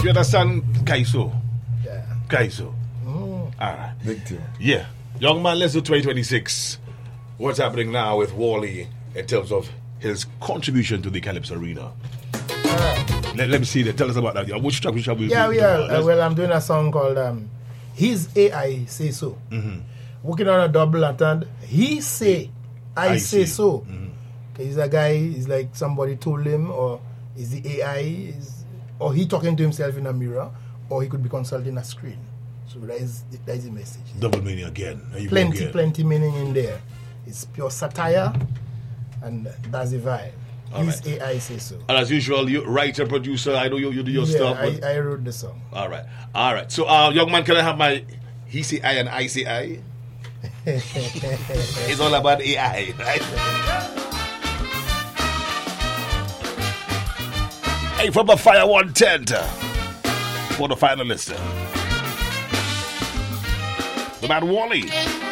You understand Kaiso? Yeah. Kaiso. All right. Big team. Yeah. Young man, let's do 2026. What's happening now with Wally in terms of his contribution to the Calypso Arena? Let me see that. Tell us about that. Which track shall we do? Well, I'm doing a song called His AI Say So. Working on a double attend. He say, I say so. He's a guy, he's like somebody told him, or is the AI, or he talking to himself in a mirror, or he could be consulting a screen. So that is the message. Double meaning again. Plenty meaning in there. It's pure satire, and that's the vibe. His AI say so. And as usual, you writer, producer, I know you do your stuff. I wrote the song. All right. So, young man, can I have my he say I and I say I? It's all about AI, right? Hey, from the Fire 110 for the finalist. The man Wally.